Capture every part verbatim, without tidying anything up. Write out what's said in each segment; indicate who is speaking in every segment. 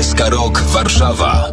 Speaker 1: S K Rok Warszawa.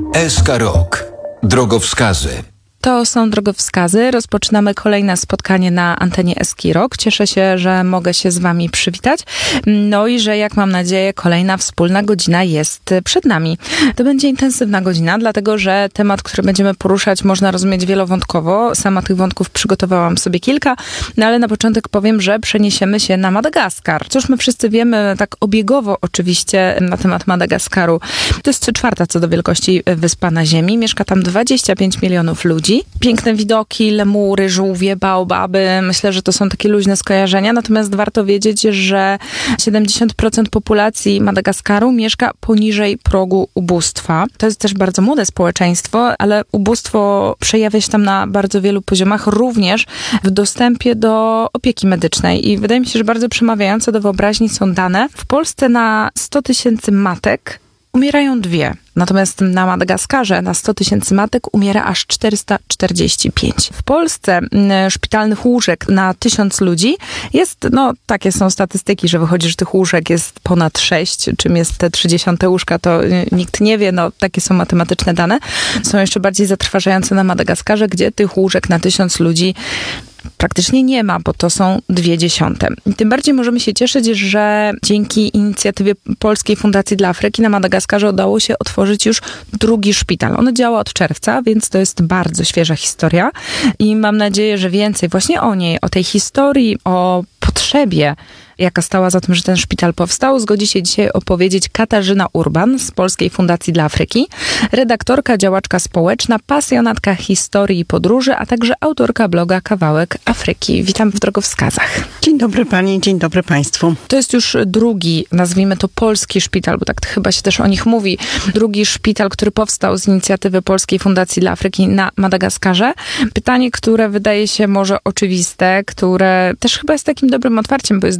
Speaker 1: S K Rok. Drogowskazy.
Speaker 2: To są drogowskazy. Rozpoczynamy kolejne spotkanie na antenie S K Rok. Cieszę się, że mogę się z wami przywitać. No i że, jak mam nadzieję, kolejna wspólna godzina jest przed nami. To będzie intensywna godzina, dlatego że temat, który będziemy poruszać, można rozumieć wielowątkowo. Sama tych wątków przygotowałam sobie kilka, no ale na początek powiem, że przeniesiemy się na Madagaskar. Cóż my wszyscy wiemy, tak obiegowo oczywiście, na temat Madagaskaru. To jest czwarta co do wielkości wyspa na ziemi. Mieszka tam dwadzieścia pięć milionów ludzi. Piękne widoki, lemury, żółwie, baobaby. Myślę, że to są takie luźne skojarzenia. Natomiast warto wiedzieć, że siedemdziesiąt procent populacji Madagaskaru mieszka poniżej progu ubóstwa. To jest też bardzo młode społeczeństwo, ale ubóstwo przejawia się tam na bardzo wielu poziomach, również w dostępie do opieki medycznej. I wydaje mi się, że bardzo przemawiające do wyobraźni są dane. W Polsce na sto tysięcy matek umierają dwie. Natomiast na Madagaskarze na sto tysięcy matek umiera aż czterysta czterdzieści pięć. W Polsce szpitalnych łóżek na tysiąc ludzi jest, no takie są statystyki, że wychodzi, że tych łóżek jest ponad sześć. Czym jest te trzydzieści łóżka, to nikt nie wie, no takie są matematyczne dane. Są jeszcze bardziej zatrważające na Madagaskarze, gdzie tych łóżek na tysiąc ludzi praktycznie nie ma, bo to są dwie dziesiąte. I tym bardziej możemy się cieszyć, że dzięki inicjatywie Polskiej Fundacji dla Afryki na Madagaskarze udało się otworzyć już drugi szpital. On działa od czerwca, więc to jest bardzo świeża historia i mam nadzieję, że więcej właśnie o niej, o tej historii, o potrzebie, jaka stała za tym, że ten szpital powstał, zgodzi się dzisiaj opowiedzieć Katarzyna Urban z Polskiej Fundacji dla Afryki, redaktorka, działaczka społeczna, pasjonatka historii i podróży, a także autorka bloga Kawałek Afryki. Witam w drogowskazach.
Speaker 3: Dzień dobry pani, dzień dobry państwu.
Speaker 2: To jest już drugi, nazwijmy to polski szpital, bo tak chyba się też o nich mówi, drugi szpital, który powstał z inicjatywy Polskiej Fundacji dla Afryki na Madagaskarze. Pytanie, które wydaje się może oczywiste, które też chyba jest takim dobrym otwarciem, bo jest